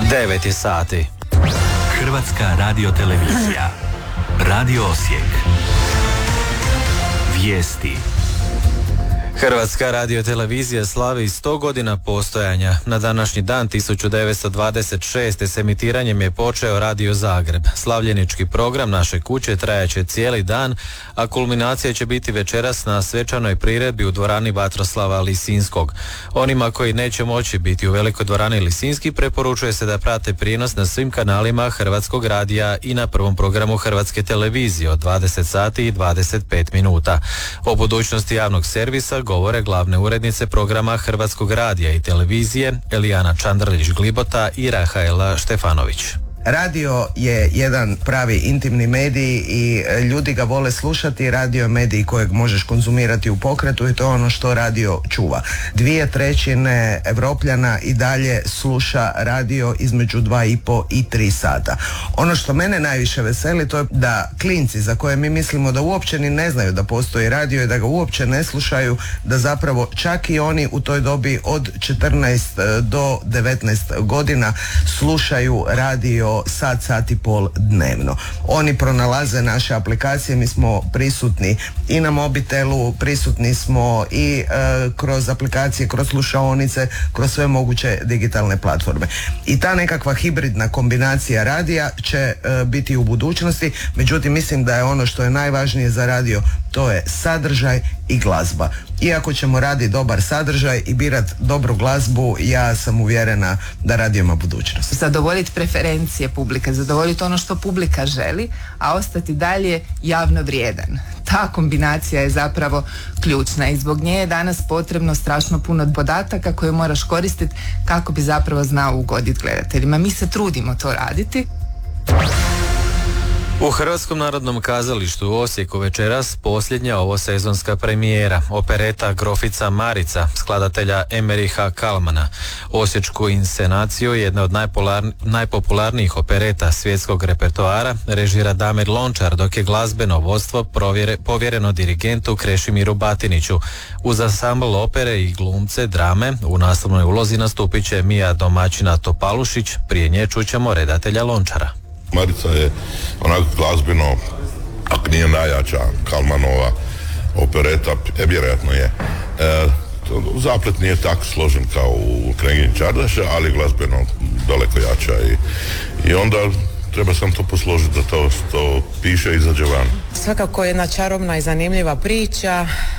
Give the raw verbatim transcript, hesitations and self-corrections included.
devet je sati. Hrvatska radiotelevizija. Radio Osijek. Vijesti. Hrvatska radiotelevizija slavi sto godina postojanja. Na današnji dan tisuću devetsto dvadeset šeste s emitiranjem je počeo Radio Zagreb. Slavljenički program naše kuće trajaće cijeli dan, a kulminacija će biti večeras na svečanoj priredbi u dvorani Vatroslava Lisinskog. Onima koji neće moći biti u velikoj dvorani Lisinski preporučuje se da prate prijenos na svim kanalima Hrvatskog radija i na prvom programu Hrvatske televizije od dvadeset sati i dvadeset pet minuta. O budućnosti javnog servisa govore glavne urednice programa Hrvatskog radija i televizije Elijana Čandrlić-Glibota i Rahaela Štefanović. Radio je jedan pravi intimni medij i ljudi ga vole slušati. Radio je medij kojeg možeš konzumirati u pokretu i to je ono što radio čuva. Dvije trećine Evropljana i dalje sluša radio između dva i po i tri sata. Ono što mene najviše veseli to je da klinci za koje mi mislimo da uopće ni ne znaju da postoji radio i da ga uopće ne slušaju, da zapravo čak i oni u toj dobi od četrnaest do devetnaest godina slušaju radio sat, sat i pol dnevno. Oni pronalaze naše aplikacije, mi smo prisutni i na mobitelu, prisutni smo i e, kroz aplikacije, kroz slušaonice, kroz sve moguće digitalne platforme. I ta nekakva hibridna kombinacija radija će e, biti u budućnosti, međutim mislim da je ono što je najvažnije za radio, to je sadržaj i glazba. Iako ćemo raditi dobar sadržaj i birati dobru glazbu, ja sam uvjerena da radio ima budućnost. Zadovoljiti preferencije publike, zadovoljiti ono što publika želi, a ostati dalje javno vrijedan. Ta kombinacija je zapravo ključna i zbog nje je danas potrebno strašno puno podataka koje moraš koristiti kako bi zapravo znao ugoditi gledateljima. Mi se trudimo to raditi. U Hrvatskom narodnom kazalištu u Osijeku večeras posljednja ovosezonska premijera, opereta Grofica Marica, skladatelja Emeriha Kalmana. Osječku inscenaciju, jedna od najpolar, najpopularnijih opereta svjetskog repertoara, režira Damir Lončar, dok je glazbeno vodstvo provjere, povjereno dirigentu Krešimiru Batiniću. Uz ansambl opere i glumce drame u naslovnoj ulozi nastupit će Mija Domaćina Topalušić, prije nje čućemo redatelja Lončara. Marica je onak glazbeno, ako nije najjača Kalmanova opereta, e, vjerojatno je. E, to, zaplet nije tako složen kao u Knjagini Čardaša, ali glazbeno daleko jača i, i onda treba sam to posložiti da to, to piše i izađe van. Svakako jedna čarobna i zanimljiva priča